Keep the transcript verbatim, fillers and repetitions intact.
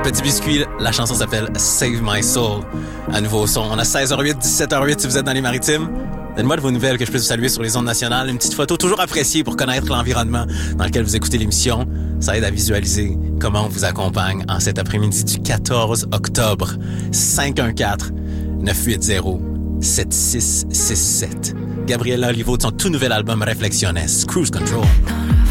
Petit Biscuit. La chanson s'appelle Save My Soul. Un nouveau son. On a seize heures huit, dix-sept heures huit si vous êtes dans les Maritimes. Donne-moi de vos nouvelles que je puisse vous saluer sur les ondes nationales. Une petite photo toujours appréciée pour connaître l'environnement dans lequel vous écoutez l'émission. Ça aide à visualiser comment on vous accompagne en cet après-midi du quatorze octobre. cinq un quatre, neuf huit zéro, sept six six sept. Gabriella Olivo de son tout nouvel album Reflexiones, Cruise Control.